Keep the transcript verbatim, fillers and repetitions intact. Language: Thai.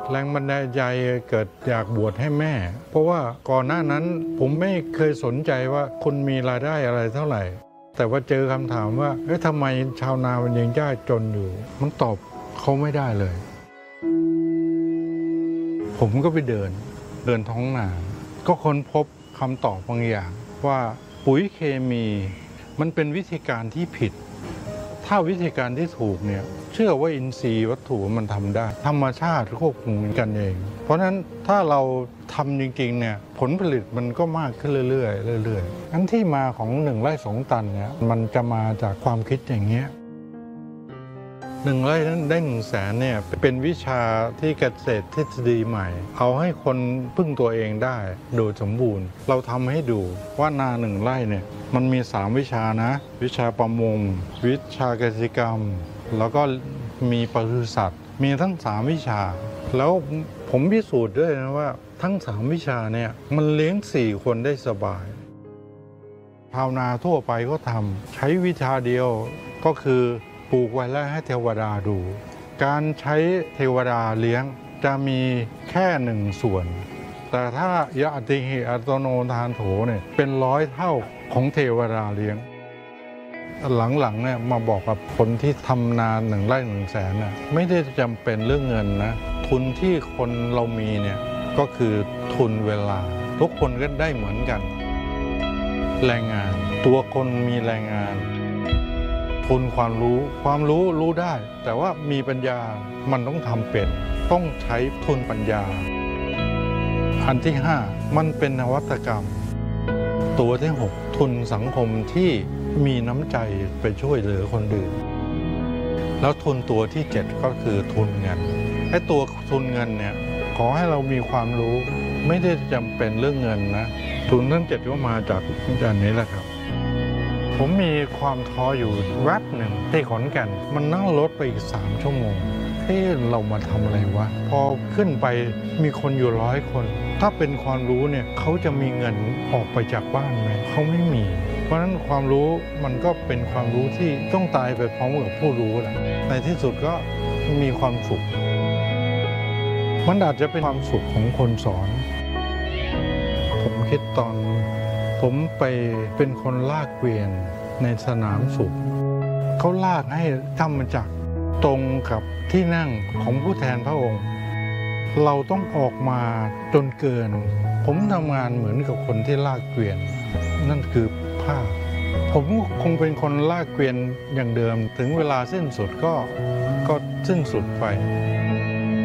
แรงบันดาลใจเกิดอยากบวชให้แม่เพราะว่าก่อนหน้านั้นผมไม่เคยสนใจว่าคุณมีรายได้อะไรเท่าไหร่แต่ว่าเจอคำถามว่าเอ๊ะทำไมชาวนามันยังยากจนอยู่มันตอบเขาไม่ได้เลยผมก็ไปเดินเดินท้องนาก็ค้นพบคำตอบบางอย่างว่าปุ๋ยเคมีมันเป็นวิธีการที่ผิดถ้าวิธีการที่ถูกเนี่ยเชื่อว่าอินทรีย์วัตถุมันทำได้ธรรมชาติควบคุมกันเองเพราะฉะนั้นถ้าเราทำจริงๆเนี่ยผลผลิตมันก็มากขึ้นเรื่อยๆเรื่อยๆอันที่มาของหนึ่งไร่สองตันเนี่ยมันจะมาจากความคิดอย่างเงี้ยหนึ่งไร่นั้นได้หนึ่งแสนเนี่ยเป็นวิชาที่เกษตรทฤษฎีใหม่เอาให้คนพึ่งตัวเองได้โดยสมบูรณ์เราทำให้ดูว่านาหนึ่งไร่เนี่ยมันมีสามวิชานะวิชาประมงวิชาเกษตรกรรมแล้วก็มีปศุสัตว์มีทั้งสามวิชาแล้วผมพิสูจน์ด้วยนะว่าทั้งสามวิชาเนี่ยมันเลี้ยงสี่คนได้สบายชาวนาทั่วไปก็ทำใช้วิชาเดียวก็คือปลูกไว้แล้วให้เทวดาดูการใช้เทวดาเลี้ยงจะมีแค่หนึ่งส่วนแต่ถ้ายะติหิอัตโนทานโถเนี่ยเป็นร้อยเท่าของเทวดาเลี้ยงหลังๆเนี่ยมาบอกกับคนที่ทำนาหนึ่งไร่หนึ่งแสนน่ะไม่ได้จำเป็นเรื่องเงินนะทุนที่คนเรามีเนี่ยก็คือทุนเวลาทุกคนก็ได้เหมือนกันแรงงานตัวคนมีแรงงานทุนความรู้ความรู้รู้ได้แต่ว่ามีปัญญามันต้องทำเป็นต้องใช้ทุนปัญญาอันที่ห้ามันเป็นนวัตกรรมตัวที่หกทุนสังคมที่มีน้ำใจไปช่วยเหลือคนอื่นแล้วทุนตัวที่เจ็ดก็คือทุนเงินไอ้ตัวทุนเงินเนี่ยขอให้เรามีความรู้ไม่ได้จำเป็นเรื่องเงินนะทุนทั้งเจ็ดก็มาจากอันนี้แหละครับผมมีความท้ออยู่แวบหนึ่งที่ขอนแก่นมันนั่งรถไปอีกสามชั่วโมงเฮ้ยเรามาทำอะไรวะพอขึ้นไปมีคนอยู่ร้อยคนถ้าเป็นความรู้เนี่ยเขาจะมีเงินออกไปจากบ้านไหมเขาไม่มีเพราะฉะนั้นความรู้มันก็เป็นความรู้ที่ต้องตายไปพร้อมกับผู้รู้แหละในที่สุดก็มีความสุขมันอาจจะเป็นความสุขของคนสอนผมคิดตอนผมไปเป็นคนลากเกวียนในสนามสุขเขาลากให้ธรรมจักรตรงกับที่นั่งของผู้แทนพระองค์เราต้องออกมาจนเกินผมทำงานเหมือนกับคนที่ลากเกวียนนั่นคือผ้าผมคงเป็นคนลากเกวียนอย่างเดิมถึงเวลาสิ้นสุดก็ก็สิ้นสุดไป